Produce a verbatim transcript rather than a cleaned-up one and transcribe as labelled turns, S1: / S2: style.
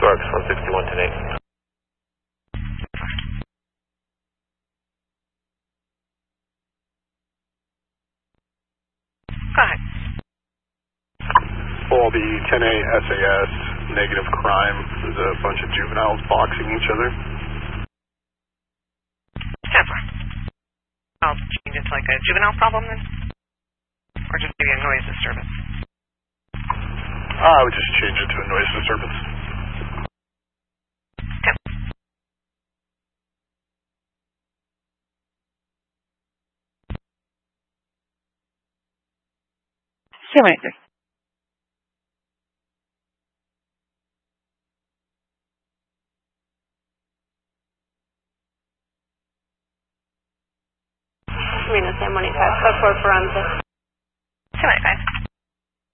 S1: Sparks, one sixty-one ten eight.
S2: Go ahead.
S3: Well, the ten A S A S, negative crime, there's a bunch of juveniles boxing each other.
S2: ten four. I'll change it to like a juvenile problem then? Or just maybe a noise disturbance?
S3: I would just change it to a noise disturbance.
S2: Yep. seven eight three.
S4: Reno San one eight five, code four forensic.
S2: seven eight five.